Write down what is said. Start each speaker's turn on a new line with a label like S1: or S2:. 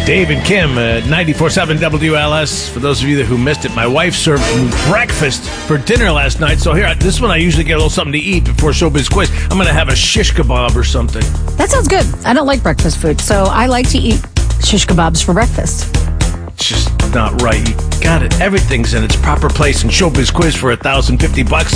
S1: Dave and Kim at 94.7 WLS. For those of you who missed it, my wife served breakfast for dinner last night. So here, this one I usually get a little something to eat before Showbiz Quiz. I'm going to have a shish kebab or something.
S2: That sounds good. I don't like breakfast food, so I like to eat shish kebabs for breakfast.
S1: It's just not right. You got it. Everything's in its proper place in Showbiz Quiz for $1,050.